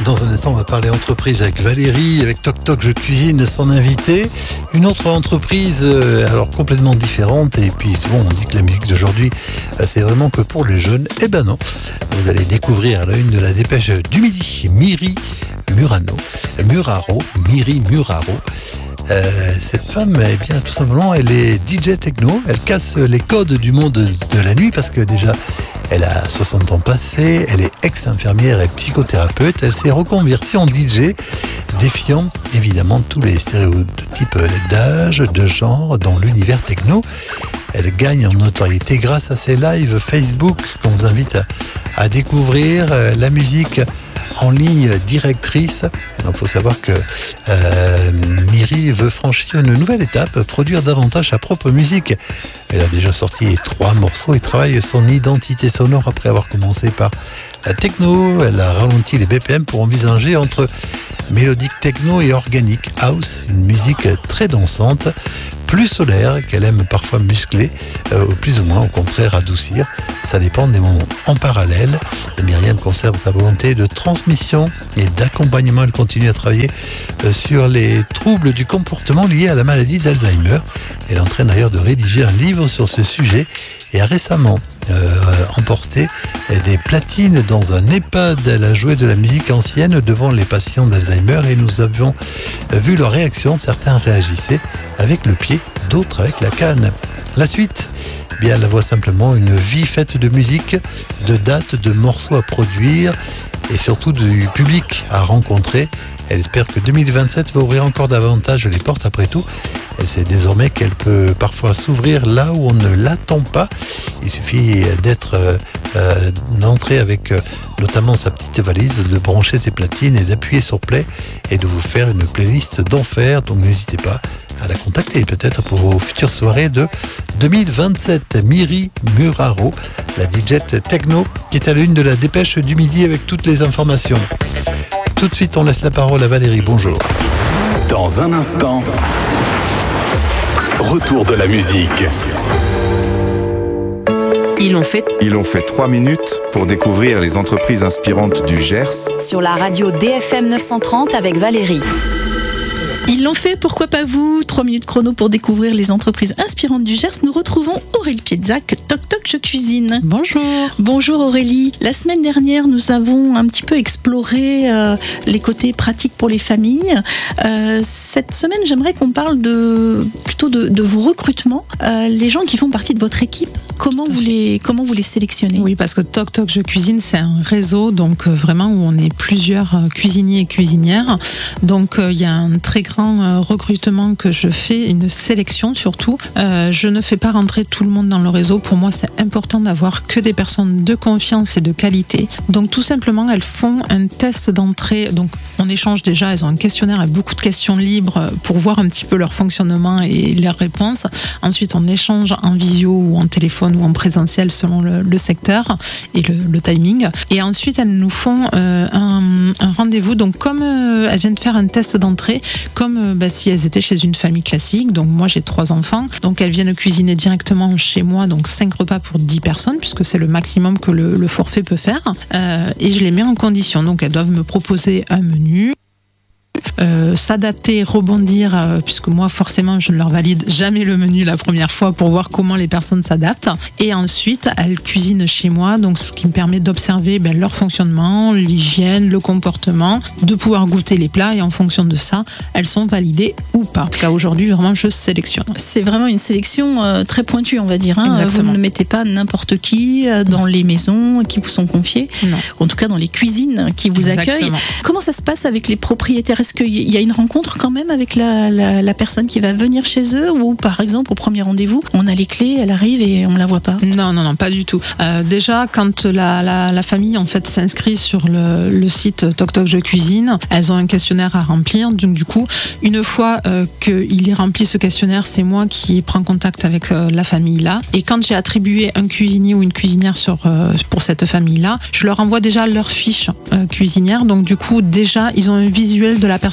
Dans un instant, on va parler entreprise avec Valérie, avec Toc Toc Je Cuisine, son invité. Une autre entreprise, alors complètement différente. Et puis souvent, on dit que la musique d'aujourd'hui, c'est vraiment que pour les jeunes. Eh ben non. Vous allez découvrir à la une de la Dépêche du Midi, Miri Muraro. Cette femme, eh bien, tout simplement, elle est DJ techno. Elle casse les codes du monde de la nuit parce que déjà, elle a 60 ans passés. Elle est ex-infirmière et psychothérapeute. Elle s'est reconvertie en DJ, défiant évidemment tous les stéréotypes d'âge, de genre dans l'univers techno. Elle gagne en notoriété grâce à ses lives Facebook qu'on vous invite à découvrir. La musique en ligne directrice. Il faut savoir que Miri veut franchir une nouvelle étape, produire davantage sa propre musique. Elle a déjà sorti 3 morceaux et travaille son identité sonore après avoir commencé par la techno. Elle a ralenti les BPM pour envisager entre mélodique techno et organique house, une musique très dansante, plus solaire, qu'elle aime parfois muscler, ou plus ou moins au contraire adoucir. Ça dépend des moments. En parallèle, Myriam conserve sa volonté de transmission et d'accompagnement. Elle continue à travailler sur les troubles du comportement liés à la maladie d'Alzheimer. Elle est en train d'ailleurs de rédiger un livre sur ce sujet et a récemment emporté des platines dans un EHPAD. Elle a joué de la musique ancienne devant les patients d'Alzheimer et nous avions vu leur réaction. Certains réagissaient avec le pied, d'autres avec la canne. La suite, eh bien, elle voit simplement une vie faite de musique, de dates, de morceaux à produire et surtout du public à rencontrer. Elle espère que 2027 va ouvrir encore davantage les portes. Après tout, elle sait désormais qu'elle peut parfois s'ouvrir là où on ne l'attend pas. Il suffit d'entrer avec notamment sa petite valise, de brancher ses platines et d'appuyer sur play et de vous faire une playlist d'enfer. Donc n'hésitez pas à la contacter peut-être pour vos futures soirées de 2027. Miri Muraro, la DJ techno qui est à l'une de la Dépêche du Midi avec toutes les informations. Tout de suite, on laisse la parole à Valérie. Bonjour. Dans un instant, retour de la musique. Ils ont fait 3 minutes pour découvrir les entreprises inspirantes du Gers. Sur la radio DFM 930 avec Valérie. Ils l'ont fait, pourquoi pas vous? 3 minutes chrono pour découvrir les entreprises inspirantes du Gers. Nous retrouvons Aurélie Piedzac, Toc Toc Je Cuisine. Bonjour. Bonjour Aurélie. La semaine dernière, nous avons un petit peu exploré les côtés pratiques pour les familles. Cette semaine, j'aimerais qu'on parle plutôt de vos recrutements. Les gens qui font partie de votre équipe, comment vous les sélectionnez? Oui, parce que Toc Toc Je Cuisine, c'est un réseau, donc vraiment où on est plusieurs cuisiniers et cuisinières. Donc il y a un très grand recrutement que je fais, une sélection surtout. Je ne fais pas rentrer tout le monde dans le réseau. Pour moi, c'est important d'avoir que des personnes de confiance et de qualité. Donc tout simplement, elles font un test d'entrée. Donc on échange déjà, elles ont un questionnaire avec beaucoup de questions libres pour voir un petit peu leur fonctionnement et leurs réponses. Ensuite, on échange en visio ou en téléphone ou en présentiel selon le secteur et le timing. Et ensuite, elles nous font un rendez-vous. Donc comme elles viennent de faire un test d'entrée, comme si elles étaient chez une famille classique. Donc moi j'ai 3 enfants, donc elles viennent cuisiner directement chez moi, donc 5 repas pour 10 personnes puisque c'est le maximum que le forfait peut faire, et je les mets en condition. Donc elles doivent me proposer un menu, s'adapter, rebondir, puisque moi forcément je ne leur valide jamais le menu la première fois pour voir comment les personnes s'adaptent, et ensuite elles cuisinent chez moi, donc ce qui me permet d'observer leur fonctionnement, l'hygiène, le comportement, de pouvoir goûter les plats, et en fonction de ça elles sont validées ou pas. En tout cas aujourd'hui vraiment je sélectionne. C'est vraiment une sélection très pointue, on va dire, hein. Exactement. Vous ne mettez pas n'importe qui dans les maisons qui vous sont confiées, non. En tout cas dans les cuisines qui vous Exactement. accueillent. Comment ça se passe avec les propriétaires? Est-ce qu'il y a une rencontre quand même avec la personne qui va venir chez eux, ou par exemple au premier rendez-vous on a les clés, elle arrive et on la voit pas? Non, pas du tout. Déjà quand la famille en fait s'inscrit sur le site Toc Toc Je Cuisine, elles ont un questionnaire à remplir. Donc du coup, une fois qu'il est rempli ce questionnaire, c'est moi qui prends contact avec la famille là. Et quand j'ai attribué un cuisinier ou une cuisinière pour cette famille là, je leur envoie déjà leur fiche cuisinière. Donc du coup déjà ils ont un visuel de la personne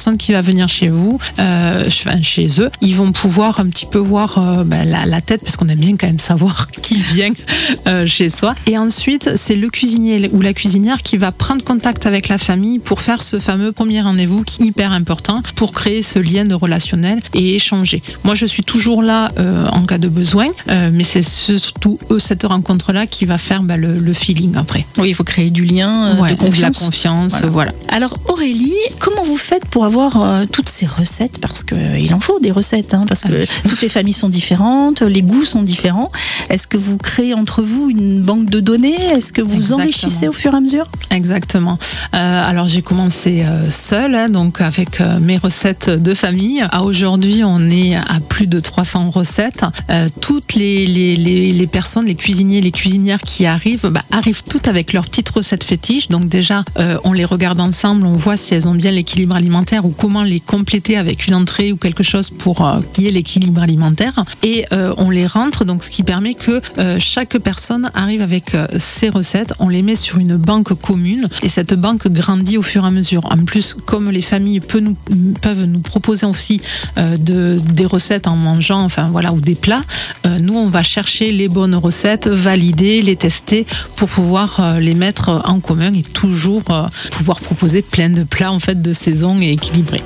personne qui va venir chez vous, chez eux, ils vont pouvoir un petit peu voir la tête, parce qu'on aime bien quand même savoir qui vient chez soi. Et ensuite, c'est le cuisinier ou la cuisinière qui va prendre contact avec la famille pour faire ce fameux premier rendez-vous qui est hyper important pour créer ce lien de relationnel et échanger. Moi, je suis toujours là en cas de besoin, mais c'est surtout cette rencontre-là qui va faire le feeling après. Oui, il faut créer du lien, de confiance. De la confiance, voilà. Alors Aurélie, comment vous faites pour avoir toutes ces recettes? Parce qu'il en faut des recettes, parce que toutes les familles sont différentes, les goûts sont différents. Est-ce que vous créez entre vous une banque de données? Est-ce que vous enrichissez au fur et à mesure? Exactement. Alors j'ai commencé seule, donc avec mes recettes de famille. À aujourd'hui, on est à plus de 300 recettes. Toutes les personnes, les cuisiniers, les cuisinières qui arrivent toutes avec leurs petites recettes fétiches. Donc déjà, on les regarde ensemble, on voit si elles ont bien l'équilibre alimentaire ou comment les compléter avec une entrée ou quelque chose pour qu'il y ait l'équilibre alimentaire. Et on les rentre, donc ce qui permet que chaque personne arrive avec ses recettes. On les met sur une banque commune et cette banque grandit au fur et à mesure. En plus, comme les familles peuvent nous proposer aussi des recettes en mangeant, ou des plats, nous on va chercher les bonnes recettes, valider, les tester pour pouvoir les mettre en commun et toujours pouvoir proposer plein de plats de saison et équilibrés.